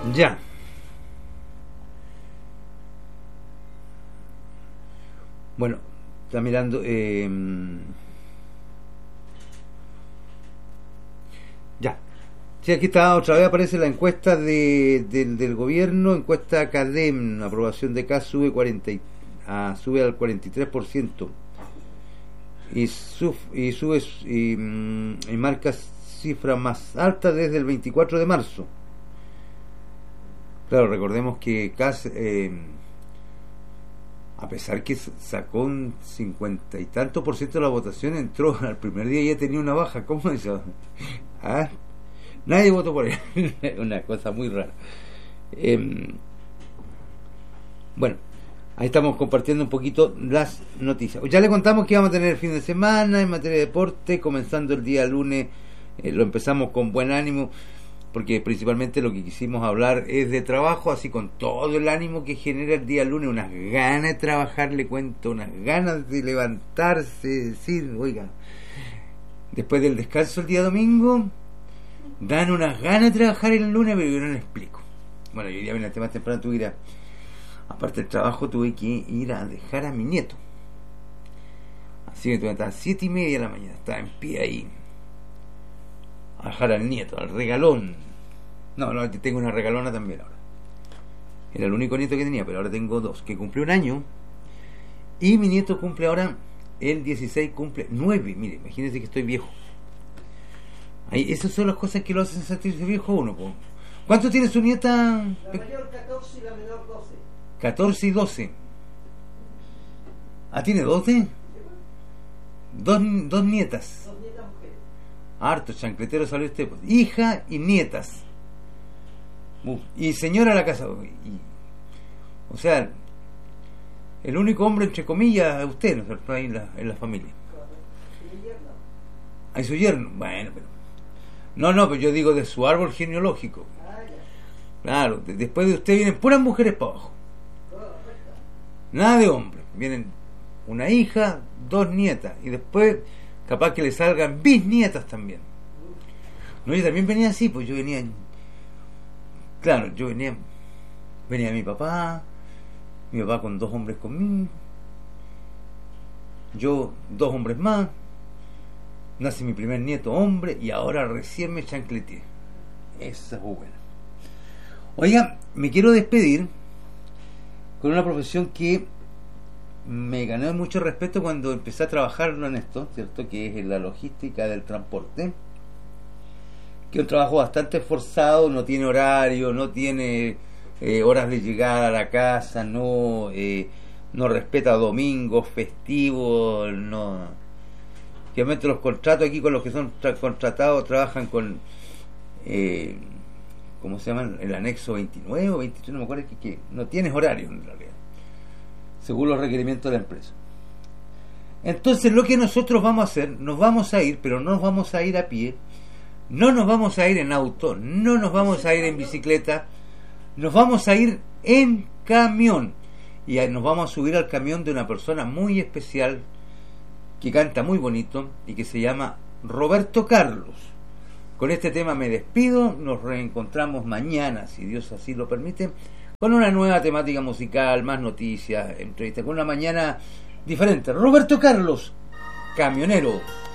Ya. Bueno, está mirando. Ya. Sí, aquí está, otra vez aparece la encuesta del gobierno, encuesta CADEM, aprobación de CAS sube sube al 43% y marca cifra más alta desde el 24 de marzo. Claro, recordemos que CAS, a pesar que sacó un 50 y tanto por ciento de la votación, entró al primer día y ya tenía una baja. ¿Cómo eso? ¿Ah? Nadie votó por él. Una cosa muy rara. Bueno, ahí estamos compartiendo un poquito las noticias. Ya le contamos que íbamos a tener el fin de semana en materia de deporte, comenzando el día lunes. Lo empezamos con buen ánimo, porque principalmente lo que quisimos hablar es de trabajo, así con todo el ánimo que genera el día lunes, unas ganas de trabajar, le cuento, unas ganas de levantarse, decir, oiga, después del descanso el día domingo, dan unas ganas de trabajar el lunes, pero yo no lo explico. Bueno, yo iría más temprano, aparte del trabajo, tuve que ir a dejar a mi nieto. Así que tuve hasta 7:30 de la mañana, estaba en pie ahí, a dejar al nieto, al regalón. No, tengo una regalona también ahora. Era el único nieto que tenía, pero ahora tengo dos, que cumplió un año, y mi nieto cumple ahora, el 16 cumple 9. Mire, imagínense que estoy viejo. Ahí, esas son las cosas que lo hacen sentirse viejo uno, po. ¿Cuánto tiene su nieta? La mayor 14 y la menor 12. 14 y 12. Ah, ¿tiene 12? Dos nietas. Dos nietas mujeres. Harto chancletero salió usted, pues. Hija y nietas. Y señora a la casa. O sea, el único hombre, entre comillas, es usted, ¿no es cierto? Ahí en la familia. ¿Y mi yerno? Hay su yerno. Bueno, pero... No, pero yo digo de su árbol genealógico. Ah, ya. Claro, después de usted vienen puras mujeres para abajo. Correcto. Nada de hombres. Vienen una hija, dos nietas. Y después, capaz que le salgan bisnietas también. No, yo también venía así, pues yo venía... Claro, venía mi papá con dos hombres conmigo. Yo, dos hombres más. Nace mi primer nieto hombre y ahora recién me chancleteé. Esa es buena. Oiga, me quiero despedir con una profesión que me ganó mucho respeto cuando empecé a trabajar en esto, ¿cierto? Que es la logística del transporte, que es un trabajo bastante esforzado, no tiene horario, no tiene horas de llegar a la casa, no respeta domingos, festivos, no. Obviamente los contratos aquí con los que son contratados trabajan con ¿cómo se llaman? El anexo 29 o 23, no me acuerdo, que no tienes horario en realidad, según los requerimientos de la empresa. Entonces lo que nosotros vamos a hacer, nos vamos a ir, pero no nos vamos a ir a pie, no nos vamos a ir en auto, no nos vamos a ir en bicicleta, nos vamos a ir en camión, y nos vamos a subir al camión de una persona muy especial que canta muy bonito y que se llama Roberto Carlos. Con este tema me despido, nos reencontramos mañana, si Dios así lo permite, con una nueva temática musical, más noticias, entrevistas, con una mañana diferente. Roberto Carlos, camionero.